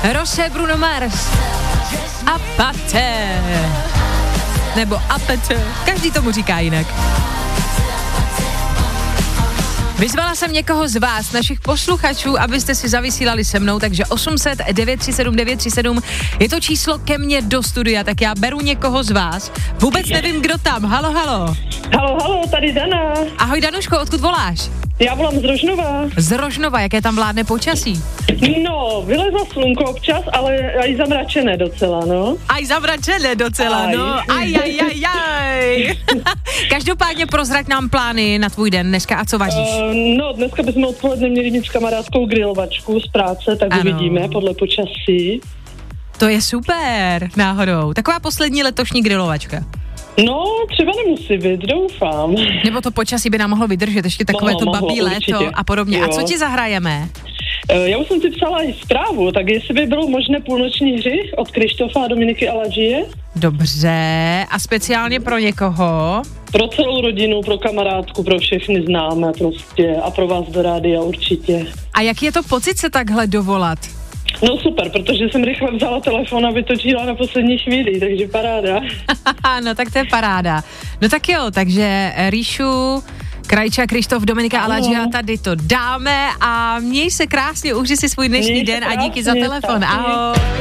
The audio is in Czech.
Rose, Bruno Mars. Apate. Nebo apete. Každý tomu říká jinak. Vyzvala jsem někoho z vás, našich posluchačů, abyste si zavysílali se mnou, takže 800 937 937 je to číslo ke mně do studia, tak já beru někoho z vás. Vůbec nevím, kdo tam. Halo, halo. Halo, tady Dana. Ahoj Danuško, odkud voláš? Já volám z Rožnova. Z Rožnova, jaké tam vládne počasí? No, vylezlo slunko občas, ale aj zamračené docela, no. Aj zamračené docela, no. Aj. Každopádně prozrať nám plány na tvůj den dneska a co vaříš? No, dneska bychom odpoledne měli mít s kamarádkou grilovačku z práce, tak uvidíme podle počasí. To je super, náhodou. Taková poslední letošní grilovačka. No, třeba nemusí být, doufám. Nebo to počasí by nám mohlo vydržet, ještě takové to babí léto a podobně. Jo. A co ti zahrajeme? Já už jsem si psala i zprávu, tak jestli by bylo možné půlnoční hřích od Krištofa a Dominiky Aladžije. Dobře, a speciálně pro někoho? Pro celou rodinu, pro kamarádku, pro všechny známé prostě a pro vás do rádia určitě. A jaký je to pocit se takhle dovolat? No super, protože jsem rychle vzala telefon a vytočila na poslední chvíli, takže paráda. No tak to je paráda. No tak jo, takže Ríšu, Krajča, Krištof, Dominika Aladžia, tady to dáme a měj se krásně, užij si svůj dnešní den a díky za telefon. Ahoj.